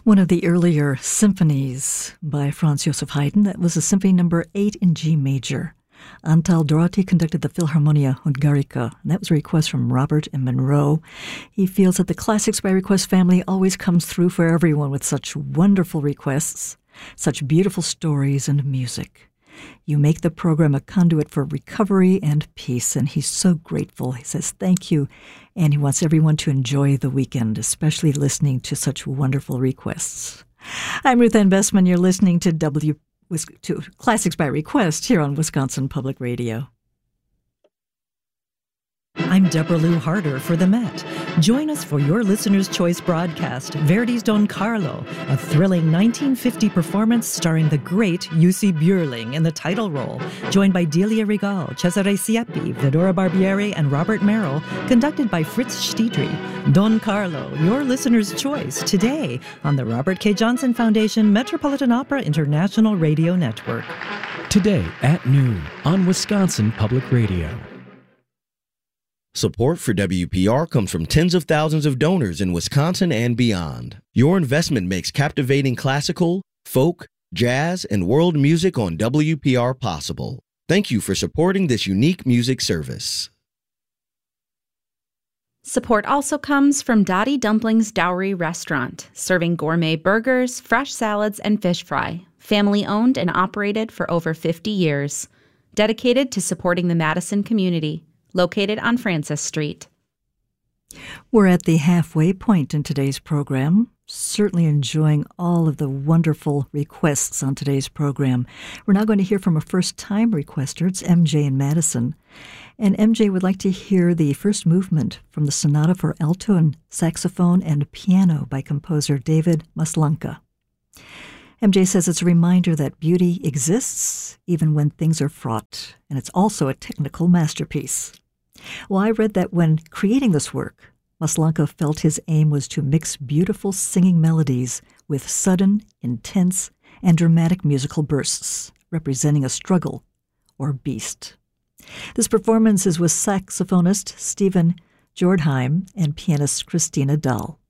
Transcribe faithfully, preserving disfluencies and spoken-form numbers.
One of the earlier symphonies by Franz Joseph Haydn, that was a symphony number eight in G major. Antal Dorati conducted the Philharmonia Hungarica, and that was a request from Robert in Monroe. He feels that the Classics by Request family always comes through for everyone with such wonderful requests, such beautiful stories and music. You make the program a conduit for recovery and peace, and he's so grateful. He says thank you, and he wants everyone to enjoy the weekend, especially listening to such wonderful requests. I'm Ruth Ann Bessman. You're listening to W to Classics by Request here on Wisconsin Public Radio. I'm Deborah Lou Harder for the Met. Join us for your Listener's Choice broadcast, Verdi's Don Carlo, a thrilling nineteen fifty performance starring the great Jussi Björling in the title role, joined by Delia Regal, Cesare Siepi, Fedora Barbieri, and Robert Merrill, conducted by Fritz Stiedry. Don Carlo, your Listener's Choice, today on the Robert K. Johnson Foundation Metropolitan Opera International Radio Network. Today at noon on Wisconsin Public Radio. Support for W P R comes from tens of thousands of donors in Wisconsin and beyond. Your investment makes captivating classical, folk, jazz, and world music on W P R possible. Thank you for supporting this unique music service. Support also comes from Dottie Dumplings Dowry Restaurant, serving gourmet burgers, fresh salads, and fish fry. Family owned and operated for over fifty years. Dedicated to supporting the Madison community. Located on Francis Street. We're at the halfway point in today's program. Certainly enjoying all of the wonderful requests on today's program. We're now going to hear from a first-time requester. It's M J in Madison. And M J would like to hear the first movement from the Sonata for Alto and Saxophone and Piano by composer David Maslanka. M J says it's a reminder that beauty exists even when things are fraught, and it's also a technical masterpiece. Well, I read that when creating this work, Maslanka felt his aim was to mix beautiful singing melodies with sudden, intense, and dramatic musical bursts, representing a struggle or beast. This performance is with saxophonist Stephen Jordheim and pianist Christina Dahl.